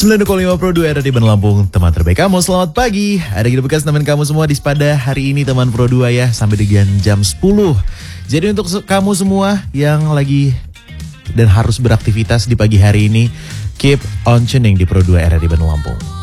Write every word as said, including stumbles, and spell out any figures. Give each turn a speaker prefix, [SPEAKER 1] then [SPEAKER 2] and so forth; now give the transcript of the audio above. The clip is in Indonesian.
[SPEAKER 1] sembilan koma lima Pro dua R R D Bandung Lampung. Teman terbaik kamu, selamat pagi. Ada kita bekas teman kamu semua di pada hari ini teman Pro dua ya, sampai dengan jam sepuluh. Jadi untuk kamu semua yang lagi dan harus beraktivitas di pagi hari ini, keep on tuning di Pro dua R R D Bandung Lampung.